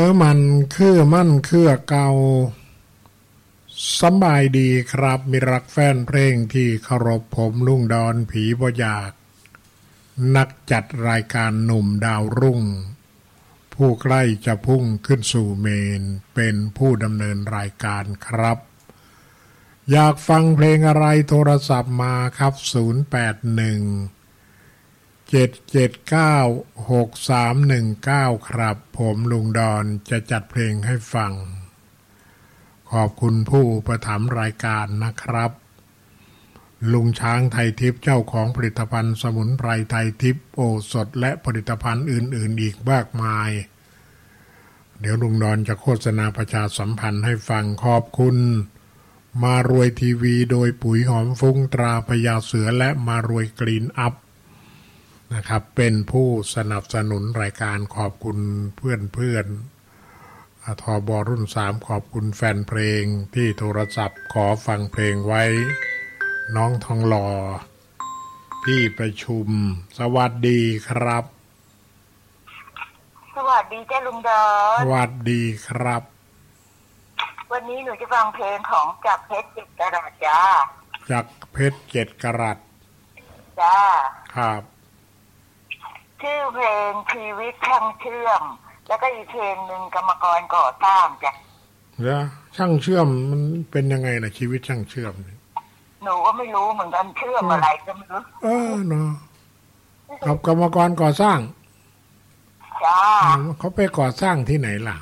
มันคือเก่าสำบายดีครับมีรักแฟนเพลงที่เคารพผมลุงดอนผีบ่อยากนักจัดรายการหนุ่มดาวรุ่งผู้ใกล้จะพุ่งขึ้นสู่เมนเป็นผู้ดำเนินรายการครับอยากฟังเพลงอะไรโทรศัพท์มาครับ0817796319ครับผมลุงดอนจะจัดเพลงให้ฟังขอบคุณผู้ประถมรายการนะครับลุงช้างไทยทิพย์เจ้าของผลิตภัณฑ์สมุนไพรไทยทิพย์โอสถและผลิตภัณฑ์อื่นๆอีกมากมายเดี๋ยวลุงดอนจะโฆษณาประชาสัมพันธ์ให้ฟังขอบคุณมารวยทีวีโดยปุ๋ยหอมฟุ้งตราพญาเสือและมารวยกรีนอัพนะครับเป็นผู้สนับสนุนรายการขอบคุณเพื่อนทบรุ่น3ขอบคุณแฟนเพลงที่โทรศัพท์ขอฟังเพลงไว้น้องทองหล่อที่ประชุมสวัสดีครับสวัสดีจ้าลุงดอนสวัสดีครับวันนี้หนูจะฟังเพลงของจากเพชร7 กรัตจ้าจากเพชร7 กรัตจ้าครับชื่อเพลงชีวิตช่างเชื่อมแล้วก็อีกเพลงหนึ่งกรรมกรก่อสร้างจ้ะแล้วช่างเชื่อมมันเป็นยังไงล่ะชีวิตช่างเชื่อมหนูก็ไม่รู้เหมือนกันเชื่อมอะไรก็ไม่รู้เนาะกับกรรมกรก่อสร้างจ้าเขาไปก่อสร้างที่ไหนล่ะ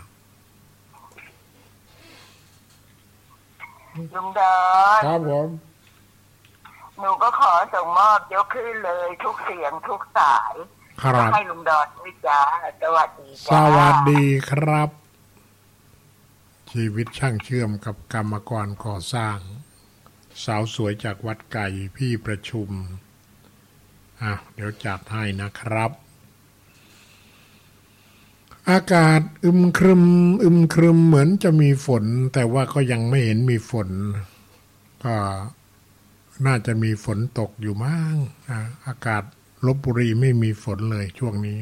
ลุงดอนครับผมหนูก็ขอส่งมอบยกขึ้นเลยทุกเสียงทุกสายให้ลุงดอนด้วยจ้าสวัสดีจ้าสวัสดีครับชีวิตช่างเชื่อมกับกรรมกรก่อสร้างสาวสวยจากวัดไก่พี่ประชุมเดี๋ยวจัดให้นะครับอากาศอึมครึมเหมือนจะมีฝนแต่ว่าก็ยังไม่เห็นมีฝนก็น่าจะมีฝนตกอยู่มั้งอากาศลพบุรีไม่มีฝนเลยช่วงนี้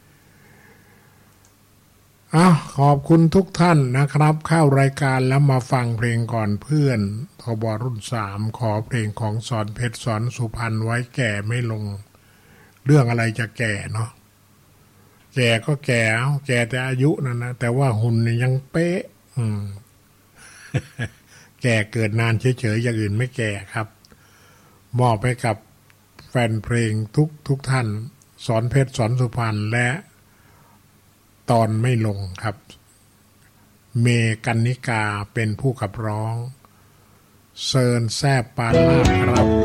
ขอบคุณทุกท่านนะครับเข้ารายการแล้วมาฟังเพลงก่อนเพื่อนทบรุ่น3ขอเพลงของสอนเพชรสอนสุพรรณไว้แก่ไม่ลงเรื่องอะไรจะแก่เนาะแก่ก็แก่แต่อายุนั่นนะแต่ว่าหุ่นยังเป๊ะแก่เกิดนานเฉยๆอย่างอื่นไม่แก่ครับมอบให้กับแฟนเพลงทุกท่านสอนเพชรสอนสุพรรณและตอนไม่ลงครับเมกันนิกาเป็นผู้ขับร้องเซิร์นแซบปานลาบครับ